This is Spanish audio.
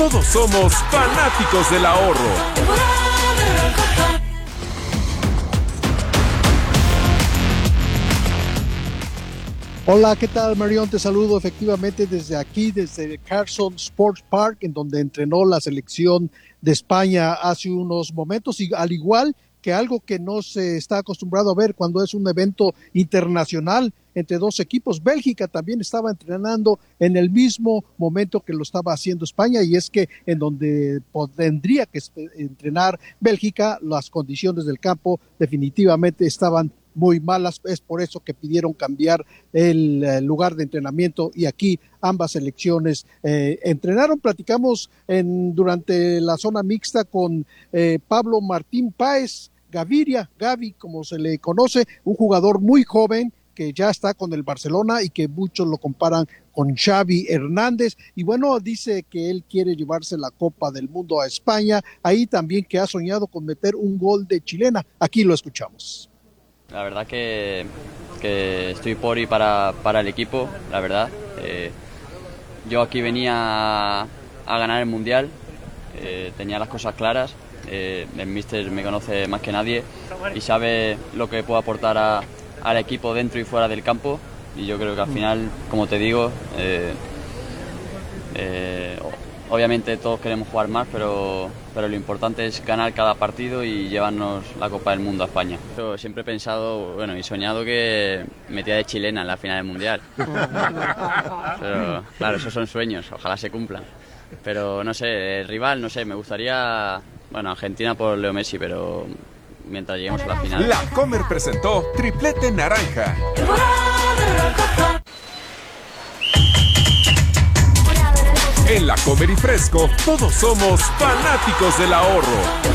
Todos somos fanáticos del ahorro. Hola, ¿qué tal, Marión? Te saludo efectivamente desde aquí, desde Carson Sports Park, en donde entrenó la selección de España hace unos momentos, y al igual que algo que no se está acostumbrado a ver cuando es un evento internacional entre dos equipos. Bélgica también estaba entrenando en el mismo momento que lo estaba haciendo España, y es que en donde tendría que entrenar Bélgica, las condiciones del campo definitivamente estaban muy malas. Es por eso que pidieron cambiar el lugar de entrenamiento, y aquí ambas selecciones entrenaron. Platicamos durante la zona mixta con Pablo Martín Páez Gaviria, Gavi como se le conoce, un jugador muy joven que ya está con el Barcelona y que muchos lo comparan con Xavi Hernández, y bueno, dice que él quiere llevarse la Copa del Mundo a España, ahí también que ha soñado con meter un gol de chilena. Aquí lo escuchamos. La verdad que estoy por y para el equipo, la verdad. Yo aquí venía a ganar el Mundial, tenía las cosas claras. El míster me conoce más que nadie y sabe lo que puedo aportar al equipo dentro y fuera del campo, y yo creo que al final, como te digo, obviamente todos queremos jugar más, pero lo importante es ganar cada partido y llevarnos la Copa del Mundo a España. Yo siempre he pensado, bueno, y soñado que metía de chilena en la final del Mundial. Pero claro, esos son sueños, ojalá se cumplan. Pero no sé, el rival, no sé, me gustaría, bueno, Argentina por Leo Messi, pero mientras lleguemos a la final. La Comer presentó Triplete Naranja. En La Comer y Fresco, todos somos fanáticos del ahorro.